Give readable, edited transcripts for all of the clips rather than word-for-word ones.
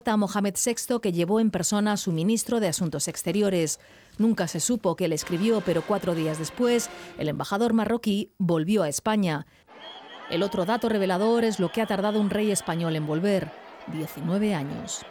A Mohamed VI, que llevó en persona a su ministro de Asuntos Exteriores. Nunca se supo que él escribió, pero 4 días después, el embajador marroquí volvió a España. El otro dato revelador es lo que ha tardado un rey español en volver: 19 años.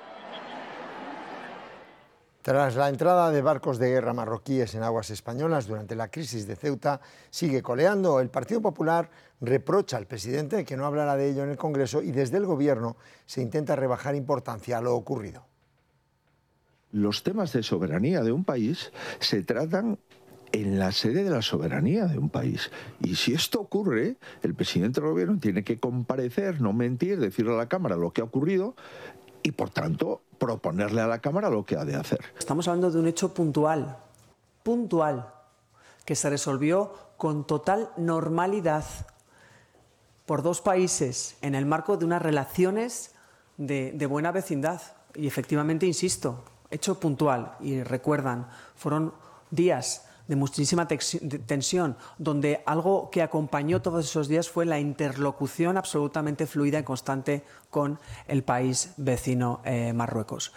Tras la entrada de barcos de guerra marroquíes en aguas españolas durante la crisis de Ceuta, sigue coleando. El Partido Popular reprocha al presidente que no hablara de ello en el Congreso y desde el Gobierno se intenta rebajar importancia a lo ocurrido. Los temas de soberanía de un país se tratan en la sede de la soberanía de un país. Y si esto ocurre, el presidente del Gobierno tiene que comparecer, no mentir, decirle a la Cámara lo que ha ocurrido y, por tanto, proponerle a la Cámara lo que ha de hacer. Estamos hablando de un hecho puntual, que se resolvió con total normalidad por 2 países en el marco de unas relaciones de buena vecindad. Y efectivamente, insisto, hecho puntual. Y recuerdan, fueron días de muchísima tensión, donde algo que acompañó todos esos días fue la interlocución absolutamente fluida y constante con el país vecino Marruecos.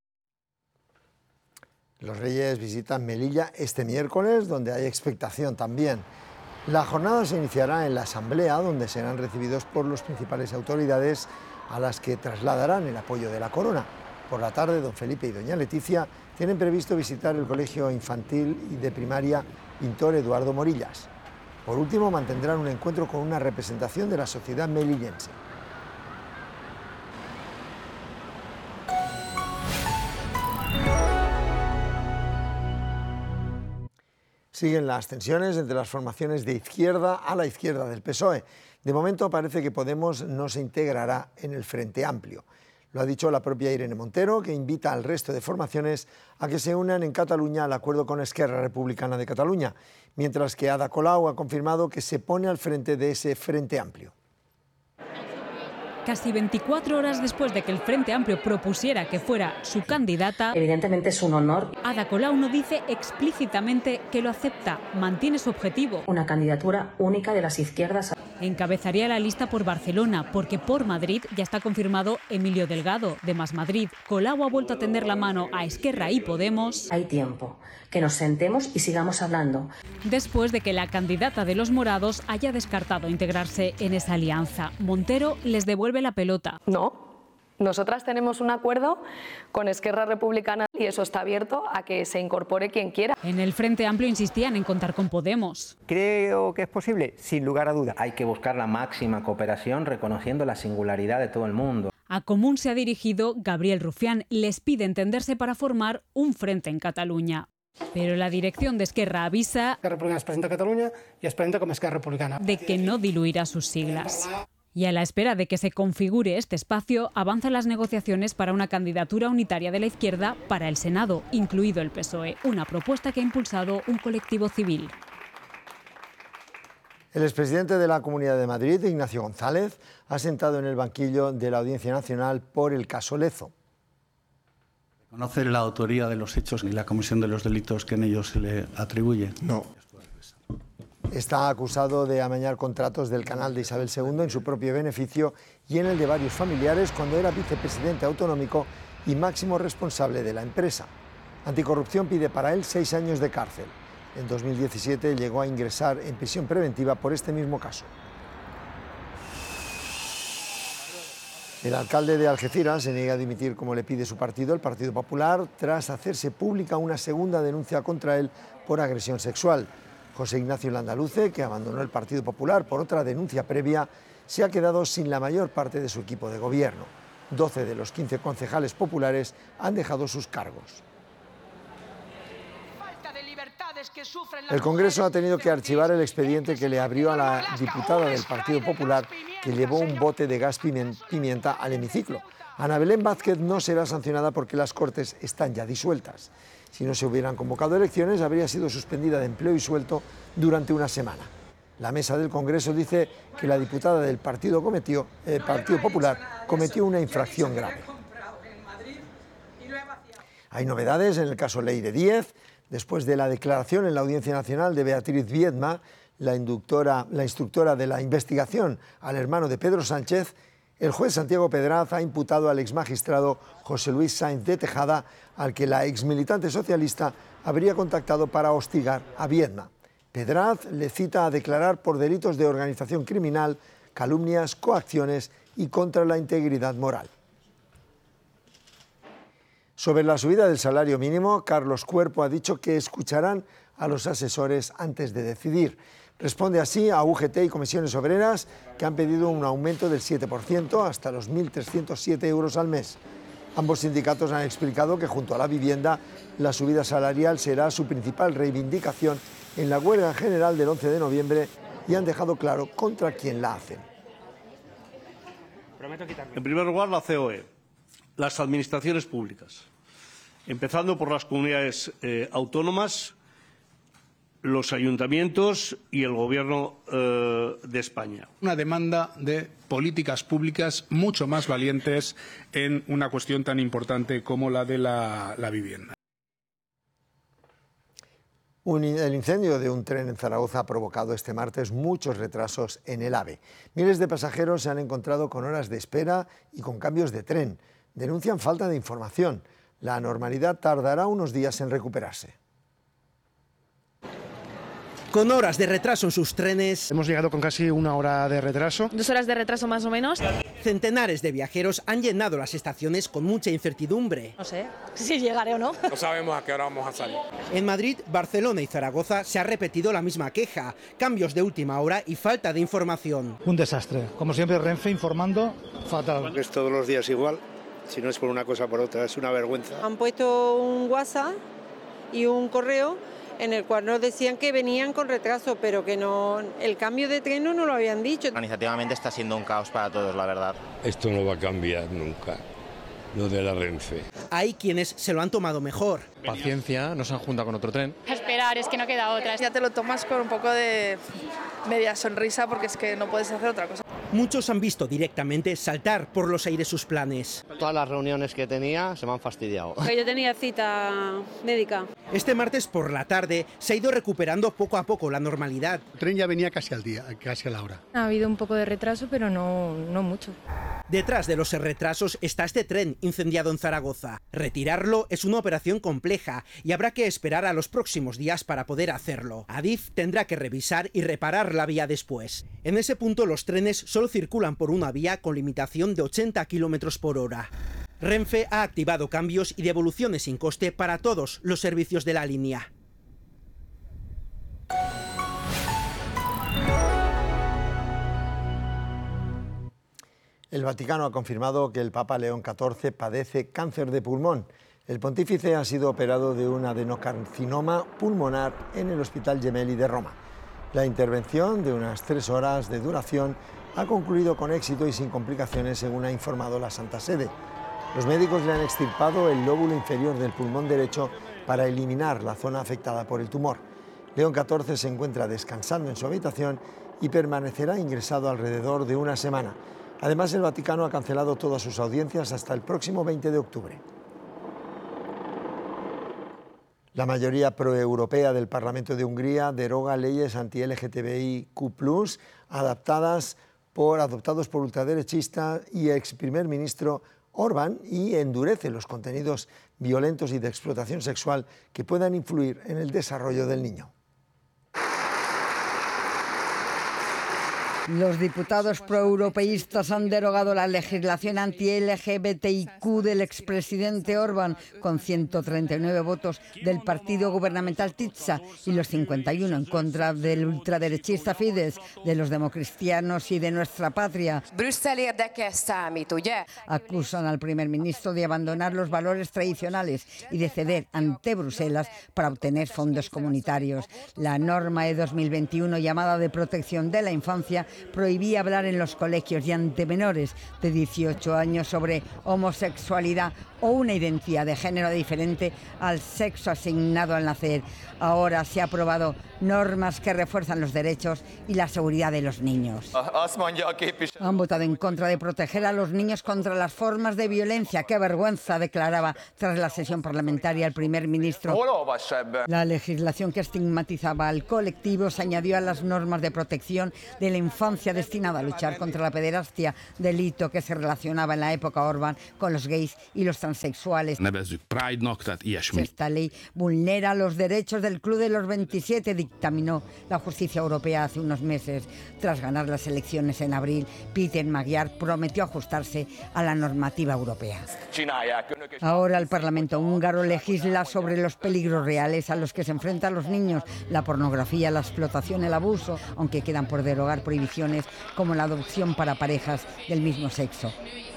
Los Reyes visitan Melilla este miércoles, donde hay expectación también. La jornada se iniciará en la Asamblea, donde serán recibidos por las principales autoridades a las que trasladarán el apoyo de la corona. Por la tarde, don Felipe y doña Leticia tienen previsto visitar el Colegio Infantil y de Primaria Pintor Eduardo Morillas. Por último, mantendrán un encuentro con una representación de la sociedad melillense. Siguen las tensiones entre las formaciones de izquierda a la izquierda del PSOE. De momento parece que Podemos no se integrará en el Frente Amplio. Lo ha dicho la propia Irene Montero, que invita al resto de formaciones a que se unan en Cataluña al acuerdo con Esquerra Republicana de Cataluña, mientras que Ada Colau ha confirmado que se pone al frente de ese Frente Amplio. Casi 24 horas después de que el Frente Amplio propusiera que fuera su candidata, evidentemente es un honor. Ada Colau no dice explícitamente que lo acepta, mantiene su objetivo. Una candidatura única de las izquierdas. Encabezaría la lista por Barcelona, porque por Madrid ya está confirmado Emilio Delgado, de Más Madrid. Colau ha vuelto a tender la mano a Esquerra y Podemos. Hay tiempo, que nos sentemos y sigamos hablando. Después de que la candidata de los morados haya descartado integrarse en esa alianza. Montero les devuelve la pelota. No. Nosotras tenemos un acuerdo con Esquerra Republicana y eso está abierto a que se incorpore quien quiera. En el Frente Amplio insistían en contar con Podemos. Creo que es posible, sin lugar a duda. Hay que buscar la máxima cooperación reconociendo la singularidad de todo el mundo. A Común se ha dirigido Gabriel Rufián. Les pide entenderse para formar un frente en Cataluña. Pero la dirección de Esquerra avisa Esquerra Republicana es presenta a Cataluña y es presenta como Esquerra Republicana. De que no diluirá sus siglas. Y a la espera de que se configure este espacio, avanzan las negociaciones para una candidatura unitaria de la izquierda para el Senado, incluido el PSOE, una propuesta que ha impulsado un colectivo civil. El expresidente de la Comunidad de Madrid, Ignacio González, ha sentado en el banquillo de la Audiencia Nacional por el caso Lezo. ¿Conoce la autoría de los hechos y la comisión de los delitos que en ellos se le atribuye? No. Está acusado de amañar contratos del canal de Isabel II en su propio beneficio y en el de varios familiares cuando era vicepresidente autonómico y máximo responsable de la empresa. Anticorrupción pide para él 6 años de cárcel. En 2017 llegó a ingresar en prisión preventiva por este mismo caso. El alcalde de Algeciras se niega a dimitir como le pide su partido, el Partido Popular, tras hacerse pública una segunda denuncia contra él por agresión sexual. José Ignacio Landaluce, que abandonó el Partido Popular por otra denuncia previa, se ha quedado sin la mayor parte de su equipo de gobierno. 12 de los 15 concejales populares han dejado sus cargos. El Congreso ha tenido que archivar el expediente que le abrió a la diputada del Partido Popular que llevó un bote de gas pimienta al hemiciclo. Ana Belén Vázquez no será sancionada porque las Cortes están ya disueltas. Si no se hubieran convocado elecciones, habría sido suspendida de empleo y sueldo durante una semana. La mesa del Congreso dice que la diputada del Partido Popular cometió una infracción grave. Hay novedades en el caso Leire Díez. Después de la declaración en la Audiencia Nacional de Beatriz Viedma, la instructora de la investigación al hermano de Pedro Sánchez, El juez Santiago Pedraz ha imputado al exmagistrado José Luis Sáenz de Tejada, al que la exmilitante socialista habría contactado para hostigar a Viedma. Pedraz le cita a declarar por delitos de organización criminal, calumnias, coacciones y contra la integridad moral. Sobre la subida del salario mínimo, Carlos Cuerpo ha dicho que escucharán a los asesores antes de decidir. Responde así a UGT y Comisiones Obreras, que han pedido un aumento del 7% hasta los 1.307 euros al mes. Ambos sindicatos han explicado que junto a la vivienda, la subida salarial será su principal reivindicación en la huelga general del 11 de noviembre y han dejado claro contra quién la hacen. En primer lugar, la COE, las administraciones públicas, empezando por las comunidades autónomas, los ayuntamientos y el Gobierno de España. Una demanda de políticas públicas mucho más valientes en una cuestión tan importante como la de la vivienda. El incendio de un tren en Zaragoza ha provocado este martes muchos retrasos en el AVE. Miles de pasajeros se han encontrado con horas de espera y con cambios de tren. Denuncian falta de información. La normalidad tardará unos días en recuperarse. Con horas de retraso en sus trenes. Hemos llegado con casi una hora de retraso. 2 horas de retraso más o menos. Centenares de viajeros han llenado las estaciones con mucha incertidumbre. No sé si llegaré o no. No sabemos a qué hora vamos a salir. En Madrid, Barcelona y Zaragoza se ha repetido la misma queja. Cambios de última hora y falta de información. Un desastre. Como siempre, Renfe informando fatal. Es todos los días igual. Si no es por una cosa por otra, es una vergüenza. Han puesto un WhatsApp y un correo en el cual nos decían que venían con retraso, pero que no, el cambio de tren no lo habían dicho. Organizativamente está siendo un caos para todos, la verdad. Esto no va a cambiar nunca, lo de la Renfe. Hay quienes se lo han tomado mejor. Paciencia, no se han juntado con otro tren. A esperar, es que no queda otra. Ya te lo tomas con un poco de media sonrisa porque es que no puedes hacer otra cosa. Muchos han visto directamente saltar por los aires sus planes. Todas las reuniones que tenía se me han fastidiado. Yo tenía cita médica. Este martes por la tarde se ha ido recuperando poco a poco la normalidad. El tren ya venía casi al día, casi a la hora. Ha habido un poco de retraso, pero no mucho. Detrás de los retrasos está este tren incendiado en Zaragoza. Retirarlo es una operación compleja y habrá que esperar a los próximos días para poder hacerlo. Adif tendrá que revisar y reparar la vía después. En ese punto los trenes solo circulan por una vía con limitación de 80 km por hora. Renfe ha activado cambios y devoluciones sin coste para todos los servicios de la línea. El Vaticano ha confirmado que el Papa León XIV padece cáncer de pulmón. El pontífice ha sido operado de un adenocarcinoma pulmonar en el Hospital Gemelli de Roma. La intervención, de unas 3 horas de duración, ha concluido con éxito y sin complicaciones, según ha informado la Santa Sede. Los médicos le han extirpado el lóbulo inferior del pulmón derecho para eliminar la zona afectada por el tumor. León XIV se encuentra descansando en su habitación y permanecerá ingresado alrededor de una semana. Además, el Vaticano ha cancelado todas sus audiencias hasta el próximo 20 de octubre. La mayoría proeuropea del Parlamento de Hungría deroga leyes anti-LGTBIQ+, adoptados por ultraderechistas y ex primer ministro Orbán, y endurece los contenidos violentos y de explotación sexual que puedan influir en el desarrollo del niño. Los diputados proeuropeístas han derogado la legislación anti-LGBTIQ del expresidente Orbán con 139 votos del partido gubernamental TITSA y los 51 en contra del ultraderechista Fidesz, de los democristianos y de Nuestra Patria. Acusan al primer ministro de abandonar los valores tradicionales y de ceder ante Bruselas para obtener fondos comunitarios. La norma de 2021, llamada de protección de la infancia, prohibía hablar en los colegios y ante menores de 18 años sobre homosexualidad o una identidad de género diferente al sexo asignado al nacer. Ahora se han aprobado normas que refuerzan los derechos y la seguridad de los niños. Han votado en contra de proteger a los niños contra las formas de violencia. ¡Qué vergüenza!, declaraba tras la sesión parlamentaria el primer ministro. La legislación que estigmatizaba al colectivo se añadió a las normas de protección de la infancia infancia destinada a luchar contra la pederastia, delito que se relacionaba en la época Orbán con los gays y los transexuales. Esta ley vulnera los derechos del Club de los 27, dictaminó la justicia europea hace unos meses. Tras ganar las elecciones en abril, Peter Magyar prometió ajustarse a la normativa europea. Ahora el Parlamento húngaro legisla sobre los peligros reales a los que se enfrentan los niños, la pornografía, la explotación, el abuso, aunque quedan por derogar prohibiciones como la adopción para parejas del mismo sexo.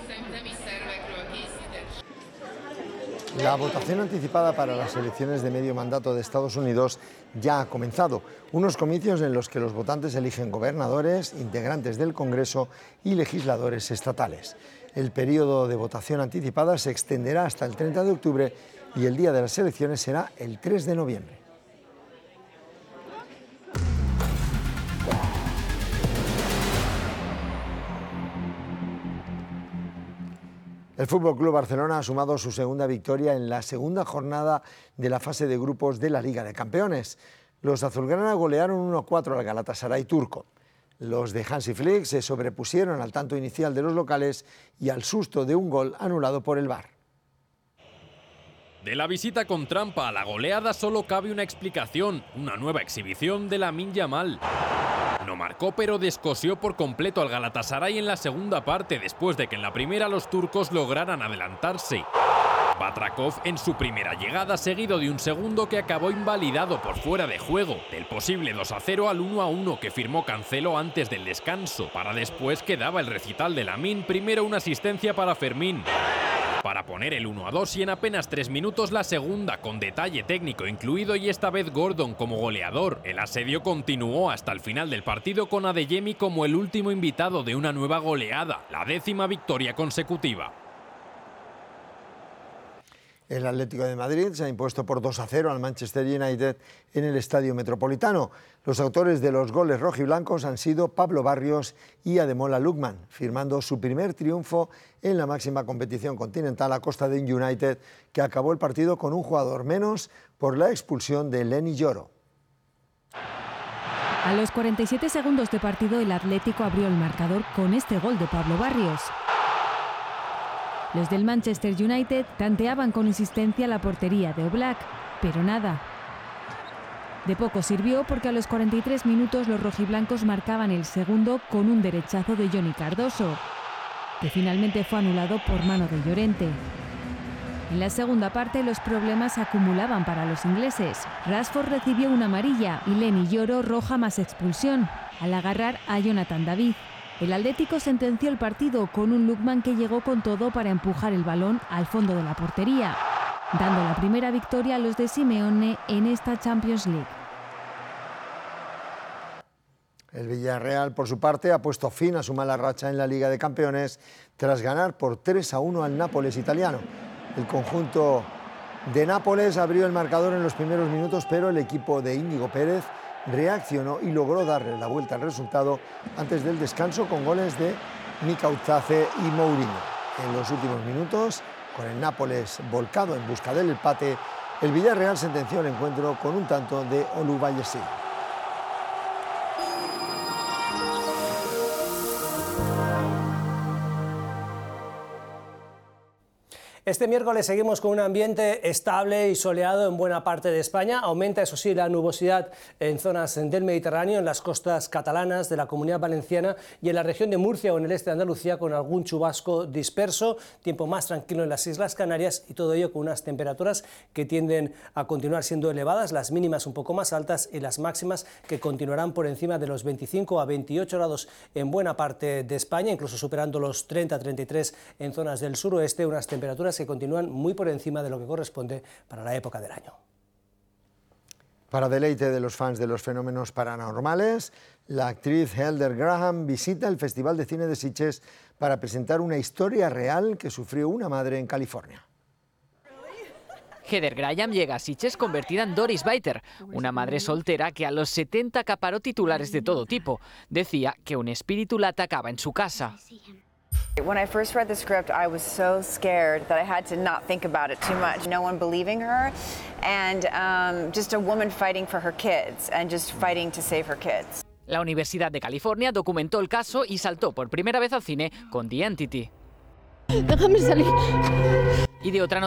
La votación anticipada para las elecciones de medio mandato de Estados Unidos ya ha comenzado. Unos comicios en los que los votantes eligen gobernadores, integrantes del Congreso y legisladores estatales. El periodo de votación anticipada se extenderá hasta el 30 de octubre y el día de las elecciones será el 3 de noviembre. El Fútbol Club Barcelona ha sumado su segunda victoria en la segunda jornada de la fase de grupos de la Liga de Campeones. Los azulgrana golearon 1-4 al Galatasaray turco. Los de Hansi Flick se sobrepusieron al tanto inicial de los locales y al susto de un gol anulado por el VAR. De la visita con trampa a la goleada solo cabe una explicación, una nueva exhibición de Lamine Yamal. No marcó, pero descosió por completo al Galatasaray en la segunda parte, después de que en la primera los turcos lograran adelantarse. Batrakov en su primera llegada, seguido de un segundo que acabó invalidado por fuera de juego, del posible 2-0 al 1-1 que firmó Cancelo antes del descanso. Para después quedaba el recital de Lamine, primero una asistencia para Fermín, para poner el 1-2 y en apenas 3 minutos la segunda, con detalle técnico incluido y esta vez Gordon como goleador. El asedio continuó hasta el final del partido con Adeyemi como el último invitado de una nueva goleada, la 10ª victoria consecutiva. El Atlético de Madrid se ha impuesto por 2-0 al Manchester United en el Estadio Metropolitano. Los autores de los goles rojiblancos han sido Pablo Barrios y Ademola Lookman, firmando su primer triunfo en la máxima competición continental a costa de un United que acabó el partido con un jugador menos por la expulsión de Lenny Yoro. A los 47 segundos de partido el Atlético abrió el marcador con este gol de Pablo Barrios. Los del Manchester United tanteaban con insistencia la portería de Oblak, pero nada. De poco sirvió porque a los 43 minutos los rojiblancos marcaban el segundo con un derechazo de Johnny Cardoso, que finalmente fue anulado por mano de Llorente. En la segunda parte los problemas se acumulaban para los ingleses. Rashford recibió una amarilla y Lenny Yoro roja más expulsión, al agarrar a Jonathan David. El Atlético sentenció el partido con un Lookman que llegó con todo para empujar el balón al fondo de la portería, dando la primera victoria a los de Simeone en esta Champions League. El Villarreal, por su parte, ha puesto fin a su mala racha en la Liga de Campeones tras ganar por 3-1 al Nápoles italiano. El conjunto de Nápoles abrió el marcador en los primeros minutos, pero el equipo de Íñigo Pérez reaccionó y logró darle la vuelta al resultado antes del descanso con goles de Mikautzaze y Mourinho. En los últimos minutos, con el Nápoles volcado en busca del empate, el Villarreal sentenció el encuentro con un tanto de Olubayesi. Este miércoles seguimos con un ambiente estable y soleado en buena parte de España. Aumenta, eso sí, la nubosidad en zonas del Mediterráneo, en las costas catalanas, de la Comunidad Valenciana y en la región de Murcia o en el este de Andalucía, con algún chubasco disperso. Tiempo más tranquilo en las Islas Canarias y todo ello con unas temperaturas que tienden a continuar siendo elevadas, las mínimas un poco más altas y las máximas que continuarán por encima de los 25 a 28 grados en buena parte de España, incluso superando los 30-33 en zonas del suroeste, unas temperaturas que continúan muy por encima de lo que corresponde para la época del año. Para deleite de los fans de los fenómenos paranormales, la actriz Heather Graham visita el Festival de Cine de Sitges para presentar una historia real que sufrió una madre en California. Heather Graham llega a Sitges convertida en Doris Biter, una madre soltera que a los 70 acaparó titulares de todo tipo. Decía que un espíritu la atacaba en su casa. When I first read the script, I was so scared that I had to not think about it too much. No one believing her, and just a woman fighting for her kids and just fighting to save her kids. La Universidad de California documentó el caso y saltó por primera vez al cine con The Entity. Déjame salir. Y de otra